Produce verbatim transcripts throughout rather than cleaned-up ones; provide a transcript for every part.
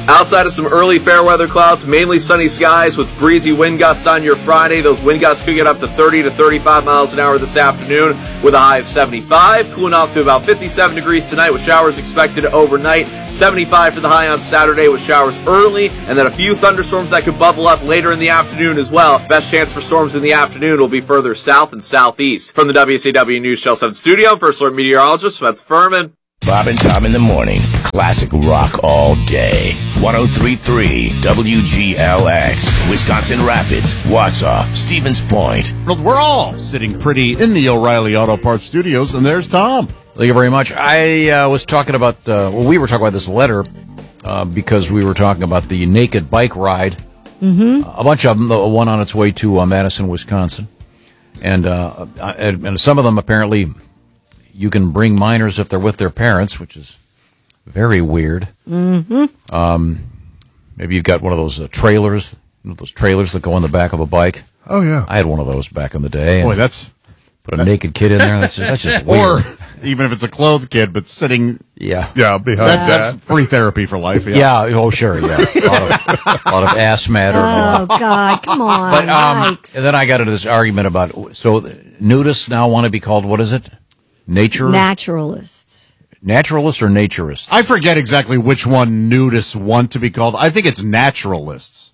Outside of some early fair weather clouds, mainly sunny skies with breezy wind gusts on your Friday. Those wind gusts could get up to thirty to thirty-five miles an hour this afternoon with a high of seventy-five. Cooling off to about fifty-seven degrees tonight with showers expected overnight. seventy-five for the high on Saturday with showers early, and then a few thunderstorms that could bubble up later in the afternoon as well. Best chance for storms in the afternoon will be further south and southeast. From the W C W News Channel seven studio, First Alert meteorologist Spencer Furman. Bob and Tom in the morning. Classic rock all day. one oh three point three W G L X. Wisconsin Rapids, Wausau, Stevens Point. We're all sitting pretty in the O'Reilly Auto Parts studios, and there's Tom. Thank you very much. I uh, was talking about, uh, well, we were talking about this letter uh, because we were talking about the naked bike ride. Mm-hmm. Uh, a bunch of them, the one on its way to uh, Madison, Wisconsin. And, uh, and, and some of them apparently you can bring minors if they're with their parents, which is very weird. Mm-hmm. Um, maybe you've got one of those uh, trailers, you know, those trailers that go on the back of a bike. Oh, yeah. I had one of those back in the day. Boy, that's... Put a that, naked kid in there. That's just, that's just weird. Or even if it's a clothed kid, but sitting... Yeah. Yeah, behind that's, that. That's free therapy for life. Yeah. yeah oh, sure, yeah. A lot of, a lot of ass matter. Oh, God, come on. But, um, and then I got into this argument about... So, nudists now want to be called, what is it? Nature? Naturalists. Naturalists or naturists? I forget exactly which one nudists want to be called. I think it's naturalists,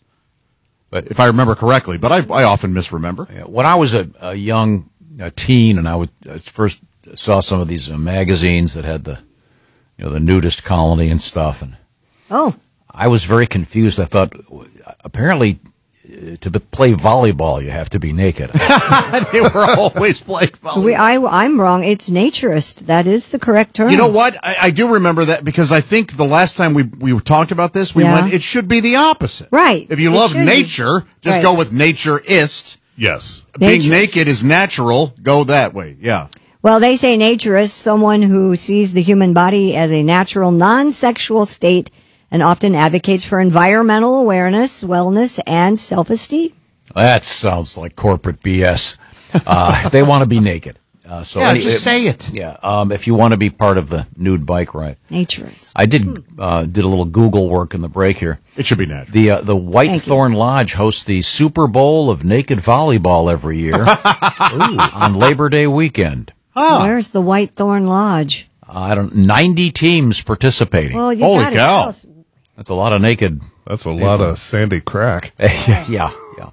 but if I remember correctly. But I, I often misremember. When I was a, a young a teen, and I would I first saw some of these uh, magazines that had the, you know, the nudist colony and stuff, and oh, I was very confused. I thought apparently to play volleyball you have to be naked. They were always playing volleyball. We, I, I'm wrong. It's naturist. That is the correct term. You know what? I, I do remember that because I think the last time we we talked about this, we Yeah. went, it should be the opposite. Right. If you It love should be. nature, just Right. go with naturist. Yes. Being Naturist. naked is natural. Go that way. Yeah. Well, they say naturist, someone who sees the human body as a natural, non-sexual state and often advocates for environmental awareness, wellness, and self-esteem. That sounds like corporate B S. Uh, they want to be naked. Uh, so Yeah, any- just say it. Yeah, um, if you want to be part of the nude bike ride. Naturist. I did uh, did a little Google work in the break here. It should be natural. The uh, the Thank Whitethorn Lodge hosts the Super Bowl of naked volleyball every year Ooh, on Labor Day weekend. Ah. Where's the Whitethorn Lodge? Uh, I don't. Ninety teams participating. Well, you Holy gotta cow. tell us. That's a lot of naked. That's a lot of sandy crack. yeah, yeah.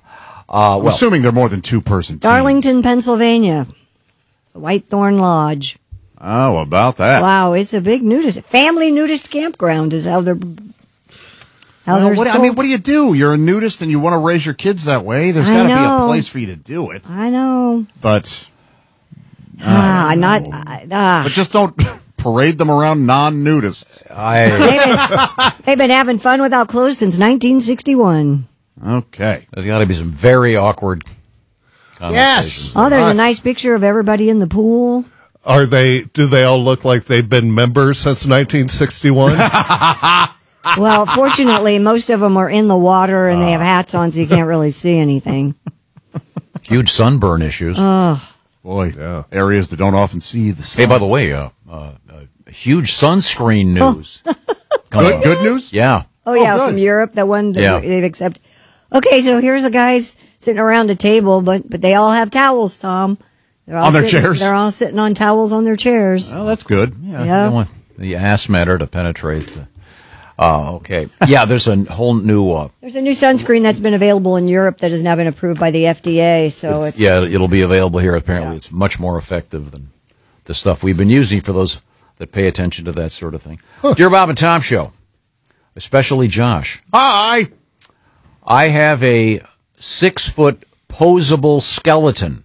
Uh, I'm well, assuming they're more than two person team. Darlington, Pennsylvania. The Whitethorn Lodge. Oh, about that. Wow, it's a big nudist family nudist campground is how they're how Well, they're what, I sold. mean, what do you do? You're a nudist and you want to raise your kids that way. There's I got to be know. a place for you to do it. I know. But Ah, not ah. but just don't parade them around non-nudists. I They've been, they've been having fun without clothes since nineteen sixty-one. Okay. there's got to be some very awkward. Yes. Oh, there's a nice picture of everybody in the pool. Are they? Do they all look like they've been members since nineteen sixty-one? Well, fortunately, most of them are in the water and they have hats on, so you can't really see anything. Huge sunburn issues. Boy, Yeah. areas that don't often see the sun. Hey, by the way, uh, uh, uh, huge sunscreen news. Coming good, up. good news? Yeah. Oh, yeah, good. from Europe, the one that Yeah. they've accepted. Okay, so here's the guys sitting around a table, but but they all have towels, Tom. They're all On their sitting- chairs? They're all sitting on towels on their chairs. Well, that's good. Yeah. Yeah. You don't want the ass matter to penetrate the. Oh, okay. Yeah, there's a whole new. Uh, There's a new sunscreen that's been available in Europe that has now been approved by the F D A. So it's, yeah, it'll be available here. Apparently, Yeah. it's much more effective than the stuff we've been using for those that pay attention to that sort of thing. Dear Bob and Tom Show, especially Josh. Hi. I have a six-foot posable skeleton.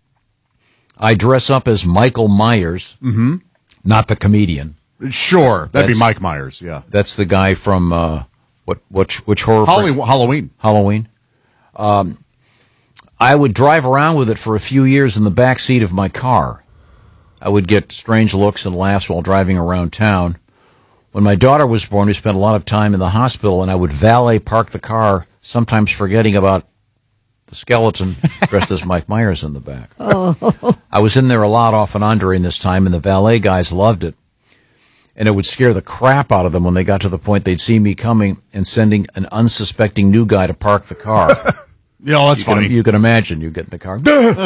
I dress up as Michael Myers, mm-hmm. not the comedian. Sure. That'd be That's- Mike Myers, yeah. That's the guy from uh, what? Which which horror? Holly, fran- Halloween. Halloween. Um, I would drive around with it for a few years in the back seat of my car. I would get strange looks and laughs while driving around town. When my daughter was born, we spent a lot of time in the hospital, and I would valet park the car, sometimes forgetting about the skeleton dressed as Mike Myers in the back. Oh. I was in there a lot off and on during this time, and the valet guys loved it. and it would scare the crap out of them when they got to the point they'd see me coming and sending an unsuspecting new guy to park the car. Yeah, that's you funny. Can, you can imagine you get in the car.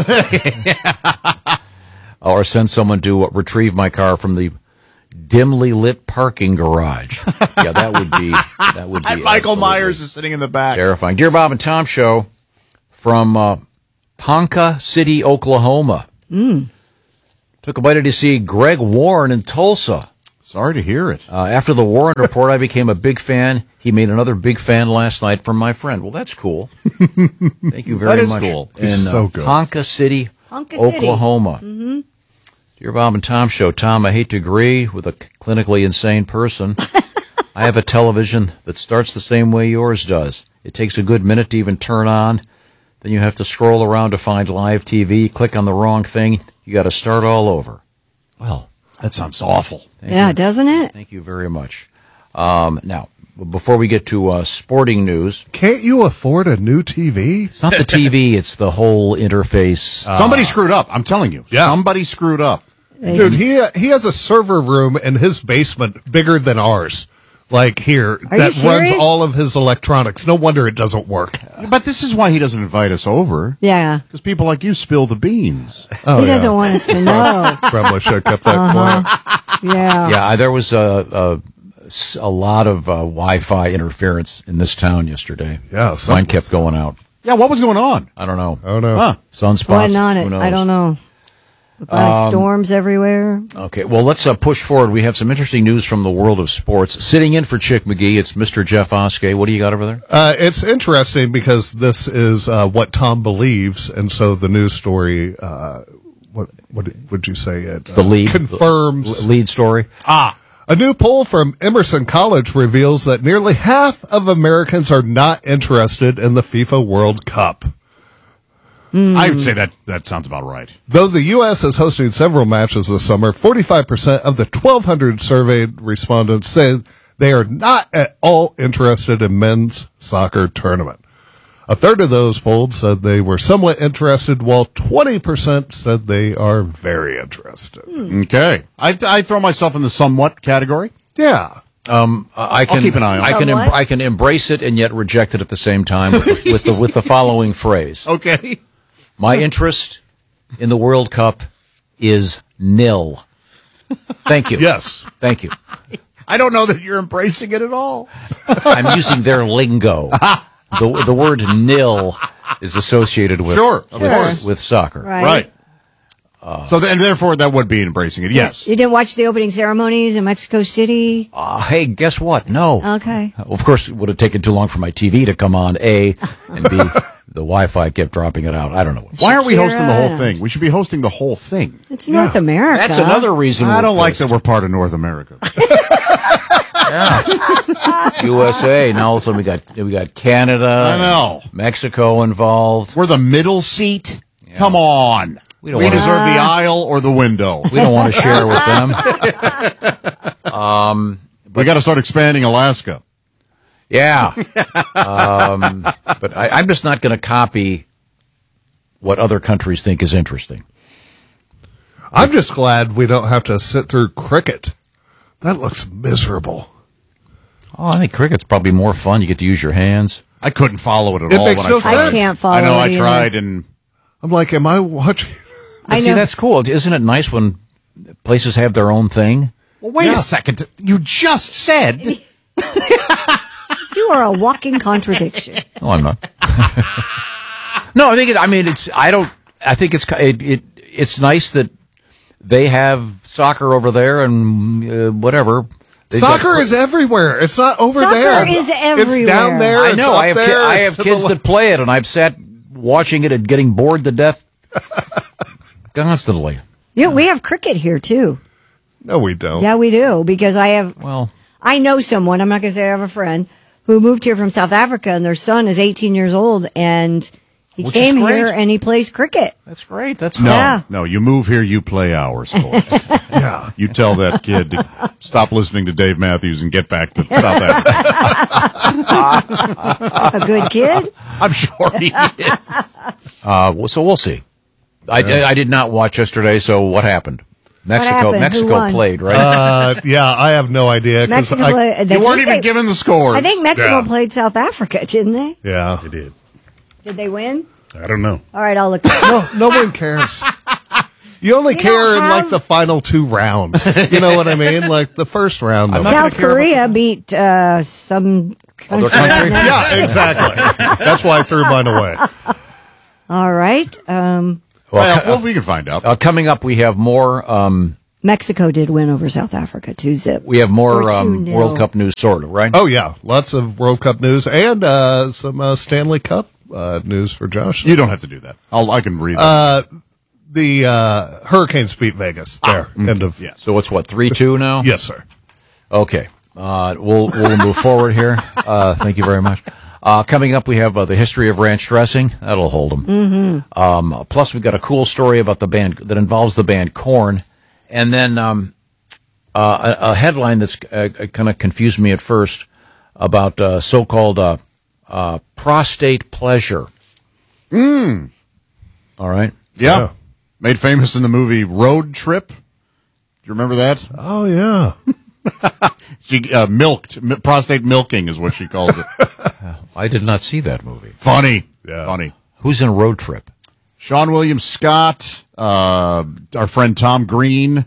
Or send someone to uh, retrieve my car from the dimly lit parking garage. Yeah, that would be that would be And Michael absolutely Myers is sitting in the back. terrifying. Dear Bob and Tom Show from uh, Ponca City, Oklahoma. Mm. Took a bite to see Greg Warren in Tulsa. Sorry to hear it. Uh, after the Warren Report, I became a big fan. He made another big fan last night from my friend. Well, that's cool. Thank you very That is much. cool. In He's so uh, good. Ponca City, Ponca City. Oklahoma. Mm-hmm. Dear Bob and Tom Show, Tom, I hate to agree with a clinically insane person. I have a television that starts the same way yours does. It takes a good minute to even turn on. Then you have to scroll around to find live T V, click on the wrong thing. You got to start all over. Well, That sounds awful. thank Yeah, you. doesn't it? Thank you very much. Um, now, before we get to uh, sporting news, Can't you afford a new T V? it's not the T V, it's the whole interface. Somebody screwed up. I'm telling you. Yeah. Somebody screwed up. Dude, he he has a server room in his basement bigger than ours. Like here, Are you that runs serious? all of his electronics. No wonder it doesn't work. But this is why he doesn't invite us over. Yeah. Because people like you spill the beans. Oh, he yeah. doesn't want us to know. Probably should have kept that quiet. Yeah. Yeah, I- there was a, a, s- a lot of uh, Wi-Fi interference in this town yesterday. Yeah, Mine something kept going out. Yeah, what was going on? I don't know. Oh no. Huh. Sunspots. Wasn't on who it. knows? I don't know. Um, storms everywhere. Okay, well, let's uh, push forward. We have some interesting news from the world of sports. Sitting in for Chick McGee, it's Mister Jeff Oskey. What do you got over there? Uh, it's interesting because this is uh, what Tom believes, and so the news story. Uh, what what would you say? It The lead. confirms. The lead story. Ah, a new poll from Emerson College reveals that nearly half of Americans are not interested in the FIFA World Cup. I would say that that sounds about right. Though the U S is hosting several matches this summer, forty-five percent of the twelve hundred surveyed respondents say they are not at all interested in men's soccer tournament. A third of those polled said they were somewhat interested, while twenty percent said they are very interested. Okay. I, I throw myself in the somewhat category. Yeah. Um, I can keep an eye on I it. can em- Somewhat. I can embrace it and yet reject it at the same time with, with the with the following phrase. Okay. My interest in the World Cup is nil. Thank you. Yes. Thank you. I don't know that you're embracing it at all. I'm using their lingo. The the word nil is associated with Sure, of with, course. with soccer. Right. Right. so then, therefore, that would be embracing it. Yes. You didn't watch the opening ceremonies in Mexico City? Uh, hey, guess what? No. Okay. Of course, it would have taken too long for my T V to come on, A, and B, the Wi-Fi kept dropping it out. I don't know. What. Why aren't we hosting the whole Shakira. thing? We should be hosting the whole thing. It's North America. That's another reason I we're don't like pissed. that we're part of North America. U S A. Now all of a sudden we got we got Canada. I know. Mexico involved. We're the middle seat. Come on. We We, don't wanna- deserve the aisle or the window. We don't want to share with them. We got to start expanding Alaska. Yeah. Um, but I, I'm just not going to copy what other countries think is interesting. I'm just glad we don't have to sit through cricket. That looks miserable. Oh, I think cricket's probably more fun. You get to use your hands. I couldn't follow it at It all makes when no I tried. sense. I can't follow I know it I either. tried, and I'm like, am I watching? I See, know. that's cool. Isn't it nice when places have their own thing? well, wait a second. You just said You are a walking contradiction. No, I'm not. No, I think it, I mean it's. I don't. I think it's it, it. It's nice that they have soccer over there and uh, whatever. They've Soccer got- is everywhere. It's not over Soccer there. is It's down everywhere. there. I it's know. up I have. Ki- there, I it's have to kids the that play it, and I've sat watching it and getting bored to death constantly. Yeah, we have cricket here too. No, we don't. Yeah, we do because I have. Well, I know someone. I'm not going to say I have a friend who moved here from South Africa, and their son is eighteen years old, and he Which is came great. here and he plays cricket. that's great. That's no, fine. Yeah. no. You move here, you play our sport. Yeah. You tell that kid to stop listening to Dave Matthews and get back to South Africa. A good kid. I'm sure he is. Uh, well, so we'll see. I, I did not watch yesterday. So what happened? Mexico, happened? Who Mexico won? played, right? Uh, yeah, I have no idea. 'cause Mexico I, played. You weren't even given the scores. I think Mexico Yeah. played South Africa, didn't they? Yeah. They did. Did they win? I don't know. All right, I'll look. No, no one cares. You only We care don't in have- like the final two rounds. You know what I mean? Like the first round. I'm of- not gonna South care Korea beat uh, some country. country? yeah, exactly. That's why I threw mine away. All right. Um, Well, well, we can find out. Uh, coming up, we have more. Um, Mexico did win over South Africa, two zip. we have more Or um, two nil. World Cup news, sort of, right? Oh yeah, lots of World Cup news and uh, some uh, Stanley Cup uh, news for Josh. You don't have to do that. I'll, I can read it. Uh, the uh, Hurricanes beat Vegas. There, end of. yeah. So it's what three two now? Yes, sir. Okay. Uh, we'll we'll move forward here. Uh, thank you very much. Uh, coming up, we have uh, the history of ranch dressing. That'll hold them. Mm-hmm. Um, plus, we've got a cool story about the band that involves the band Korn, and then um, uh, a, a headline that's uh, kind of confused me at first about uh, so-called uh, uh, prostate pleasure. Mm. All right. yeah. yeah. Made famous in the movie Road Trip. Do you remember that? Oh yeah. She uh, milked. Mi- prostate milking is what she calls it. I did not see that movie. Funny. Yeah. Funny. Who's in Road Trip? Sean William Scott, uh, our friend Tom Green.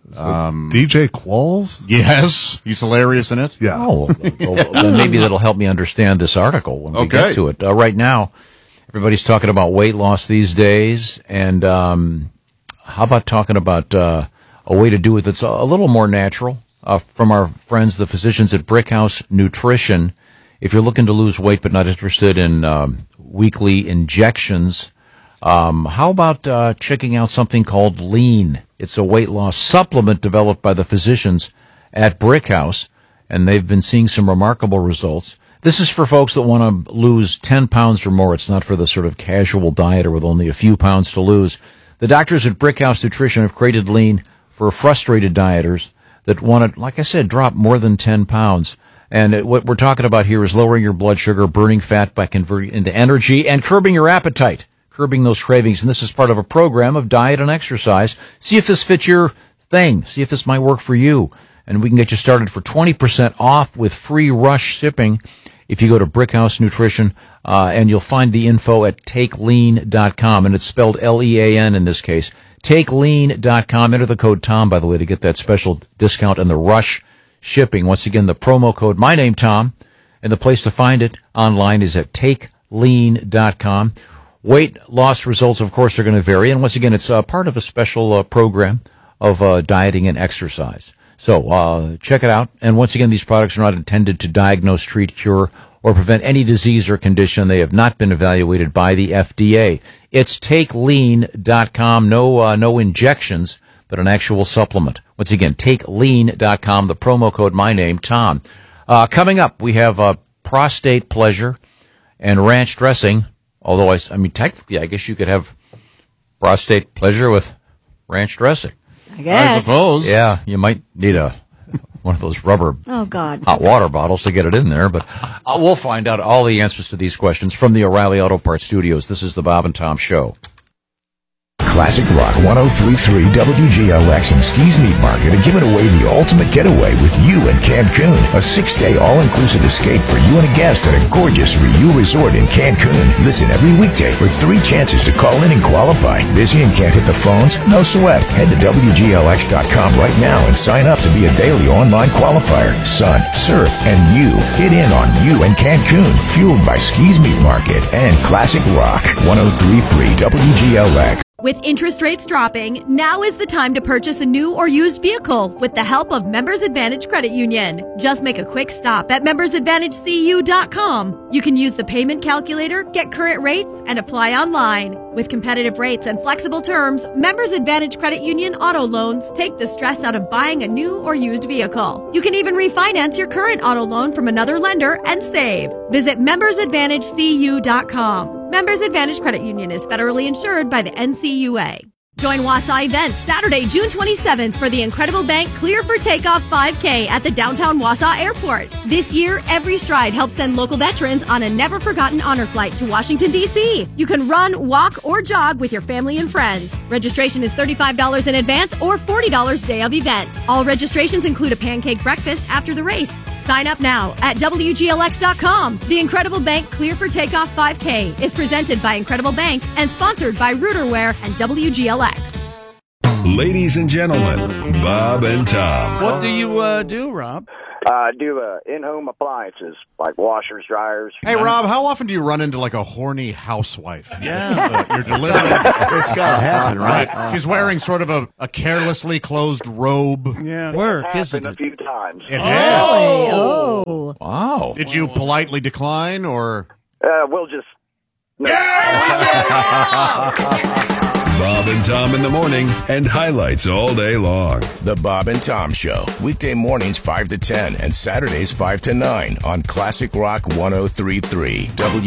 D J Qualls. Yes, he's hilarious in it. Yeah. Oh, well, well, then maybe that'll help me understand this article when we Okay. get to it. Uh, right now, everybody's talking about weight loss these days, and um, how about talking about uh, a way to do it that's a, a little more natural? Uh, from our friends, the physicians at Brickhouse Nutrition. If you're looking to lose weight but not interested in um, weekly injections, um, how about uh, checking out something called Lean? It's a weight loss supplement developed by the physicians at Brickhouse, and they've been seeing some remarkable results. This is for folks that want to lose ten pounds or more. It's not for the sort of casual dieter with only a few pounds to lose. The doctors at Brickhouse Nutrition have created Lean for frustrated dieters that want to, like I said, drop more than ten pounds. And it, what we're talking about here is lowering your blood sugar, burning fat by converting it into energy, and curbing your appetite, curbing those cravings. And this is part of a program of diet and exercise. See if this fits your thing. See if this might work for you. And we can get you started for twenty percent off with free rush shipping if you go to Brickhouse Nutrition, uh, and you'll find the info at take lean dot com. And it's spelled L E A N in this case. take lean dot com. Enter the code Tom, by the way, to get that special discount and the rush shipping. Once again, the promo code, my name, Tom, and the place to find it online is at take lean dot com. Weight loss results, of course, are going to vary. And once again, it's uh, part of a special uh, program of uh, dieting and exercise. So uh, check it out. And once again, these products are not intended to diagnose, treat, cure, or prevent any disease or condition. They have not been evaluated by the F D A. It's take lean dot com. No, uh, no injections, but an actual supplement. Once again, take lean dot com. The promo code, my name, Tom. Uh, coming up, we have uh, prostate pleasure and ranch dressing. Although, I, s- I mean, technically, I guess you could have prostate pleasure with ranch dressing. I guess. I suppose. Yeah, you might need a one of those rubber Oh, God. hot water bottles to get it in there, but uh, we'll find out all the answers to these questions from the O'Reilly Auto Parts Studios. This is the Bob and Tom Show. Classic Rock one oh three point three W G L X and Ski's Meat Market are giving away the ultimate getaway with you in Cancun. A six-day all-inclusive escape for you and a guest at a gorgeous Riu resort in Cancun. Listen every weekday for three chances to call in and qualify. Busy and can't hit the phones? No sweat. Head to W G L X dot com right now and sign up to be a daily online qualifier. Sun, surf, and you. Get in on you in Cancun. Fueled by Ski's Meat Market and Classic Rock one oh three point three W G L X. With interest rates dropping, now is the time to purchase a new or used vehicle with the help of Members Advantage Credit Union. Just make a quick stop at members advantage c u dot com. You can use the payment calculator, get current rates, and apply online. With competitive rates and flexible terms, Members Advantage Credit Union auto loans take the stress out of buying a new or used vehicle. You can even refinance your current auto loan from another lender and save. Visit members advantage c u dot com. Members Advantage Credit Union is federally insured by the N C U A. Join Wausau Events Saturday, June twenty-seventh for the Incredible Bank Clear for Takeoff five K at the downtown Wausau Airport. This year, Every Stride helps send local veterans on a never-forgotten honor flight to Washington, D C. You can run, walk, or jog with your family and friends. Registration is thirty-five dollars in advance or forty dollars day of event. All registrations include a pancake breakfast after the race. Sign up now at W G L X dot com. The Incredible Bank Clear for Takeoff five K is presented by Incredible Bank and sponsored by Rooterware and W G L X. Ladies and gentlemen, Bob and Tom. What do you uh, do, Rob? I uh, do uh, in-home appliances like washers, dryers. Hey, Rob, how often do you run into like a horny housewife? Yeah. Uh, you're delivering. It's got to happen, right? Right. She's wearing sort of a, a carelessly closed robe. Yeah. It's Work, happened isn't a it? few times. It has. Oh. Wow. Did you politely decline or? Uh, we'll just... No. Bob and Tom in the morning and highlights all day long. The Bob and Tom Show, weekday mornings five to ten and Saturdays five to nine on Classic Rock one oh three point three W